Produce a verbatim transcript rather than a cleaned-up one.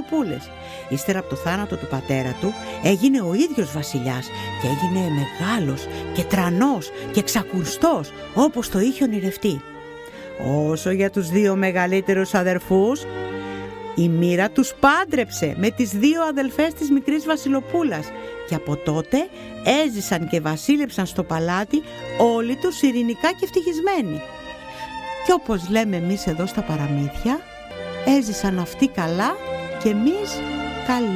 Βασιλοπούλες. Ύστερα από το θάνατο του πατέρα του έγινε ο ίδιος βασιλιάς και έγινε μεγάλος και τρανός και ξακουρστός όπως το είχε ονειρευτεί. Όσο για τους δύο μεγαλύτερους αδερφούς, η μοίρα τους πάντρεψε με τις δύο αδελφές της μικρής Βασιλοπούλας και από τότε έζησαν και βασίλεψαν στο παλάτι όλοι τους ειρηνικά και ευτυχισμένοι. Και όπως λέμε εμείς εδώ στα παραμύθια, έζησαν αυτοί καλά και εμείς καλοί.